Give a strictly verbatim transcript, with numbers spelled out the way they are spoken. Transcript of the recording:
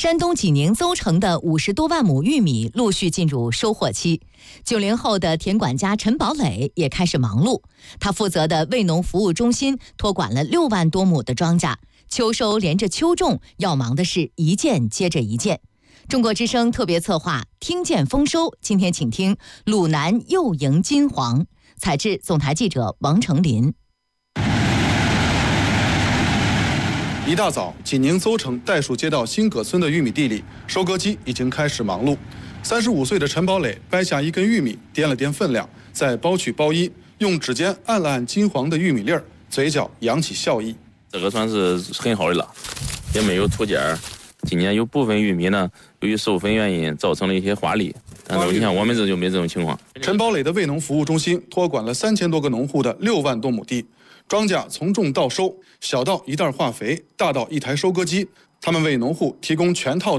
山东济宁邹城的五十多万亩玉米陆续进入收获期，九零后的田管家陈宝磊也开始忙碌。他负责的卫农服务中心托管了六万多亩的庄稼，秋收连着秋种，要忙的是一件接着一件。中国之声特别策划听见丰收，今天请听鲁南又迎金黄，采制总台记者王成林。 一大早，济宁邹城代数街道新葛村的玉米地里，收割机已经开始忙碌。三十五岁的陈宝磊掰下一根玉米，掂了掂分量，再剥去包衣，用指尖按了按金黄的玉米粒儿，嘴角扬起笑意。 这个算是很好的了，也没有土尖儿。今年有部分玉米呢，由于授粉原因造成了一些花粒，但是你看我们这就没这种情况。 陈宝磊的卫农服务中心托管了三千多个农户的六万多亩地。庄稼从种到收，小到一袋化肥，大到一台收割机，他们为农户提供全套